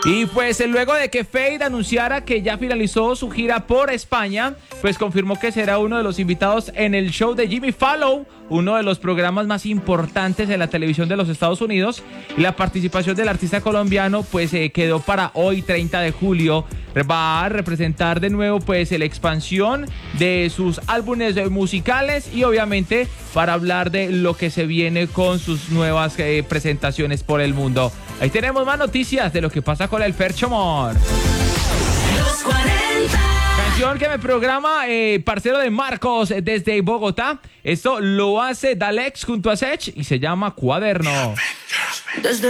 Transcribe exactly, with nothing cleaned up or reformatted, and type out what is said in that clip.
Y pues luego de que Feid anunciara que ya finalizó su gira por España, pues confirmó que será uno de los invitados en el show de Jimmy Fallon, uno de los programas más importantes de la televisión de los Estados Unidos. Y la participación del artista colombiano pues eh, quedó para hoy, treinta de julio. Va a representar de nuevo pues la expansión de sus álbumes musicales y obviamente para hablar de lo que se viene con sus nuevas eh, presentaciones por el mundo. Ahí tenemos más noticias de lo que pasa con el Fercho Amor. Los cuarenta. Canción que me programa eh, parcero de Marcos eh, desde Bogotá. Esto lo hace Dalex junto a Sech y se llama Cuaderno. Desde